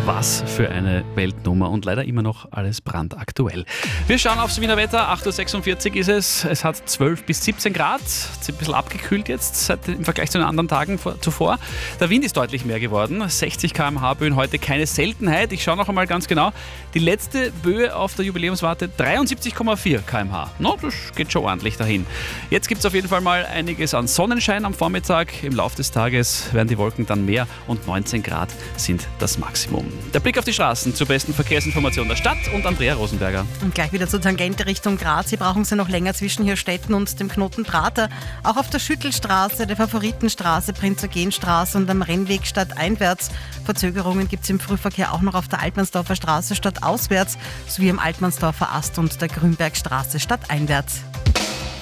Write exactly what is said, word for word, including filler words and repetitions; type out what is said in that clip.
Was für eine Weltnummer und leider immer noch alles brandaktuell. Wir schauen aufs Wiener Wetter. acht Uhr sechsundvierzig ist es. Es hat zwölf bis siebzehn Grad. Es ist ein bisschen abgekühlt jetzt seit, im Vergleich zu den anderen Tagen vor, zuvor. Der Wind ist deutlich mehr geworden. sechzig Kilometer pro Stunde Böen heute keine Seltenheit. Ich schaue noch einmal ganz genau. Die letzte Böe auf der Jubiläumswarte dreiundsiebzig Komma vier Kilometer pro Stunde. No, das geht schon ordentlich dahin. Jetzt gibt es auf jeden Fall mal einiges an Sonnenschein am Vormittag. Im Laufe des Tages werden die Wolken dann mehr und neunzehn Grad sind das Maximum. Der Blick auf die Straßen zur besten Verkehrsinformation der Stadt und Andrea Rosenberger. Und gleich wieder zur Tangente Richtung Graz. Sie brauchen sie noch länger zwischen Hirstetten und dem Knoten Prater. Auch auf der Schüttelstraße, der Favoritenstraße, Prinz-Eugen-Straße und am Rennweg stadteinwärts. Verzögerungen gibt es im Frühverkehr auch noch auf der Altmannsdorfer Straße stadtauswärts sowie am Altmannsdorfer Ast und der Grünbergstraße stadteinwärts.